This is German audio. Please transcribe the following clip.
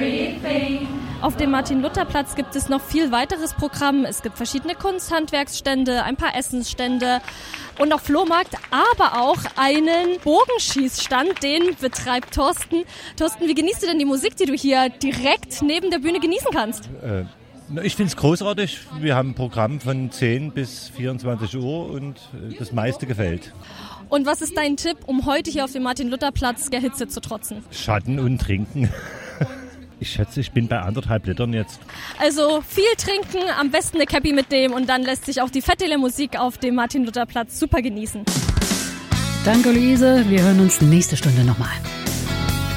Auf dem Martin-Luther-Platz gibt es noch viel weiteres Programm. Es gibt verschiedene Kunsthandwerksstände, ein paar Essensstände und noch Flohmarkt, aber auch einen Bogenschießstand, den betreibt Thorsten. Thorsten, wie genießt du denn die Musik, die du hier direkt neben der Bühne genießen kannst? Ich finde es großartig. Wir haben ein Programm von 10 bis 24 Uhr und das meiste gefällt. Und was ist dein Tipp, um heute hier auf dem Martin-Luther-Platz der Hitze zu trotzen? Schatten und trinken. Ich schätze, ich bin bei 1,5 Litern jetzt. Also viel trinken, am besten eine Cappy mitnehmen und dann lässt sich auch die fette Musik auf dem Martin-Luther-Platz super genießen. Danke, Luise. Wir hören uns nächste Stunde nochmal.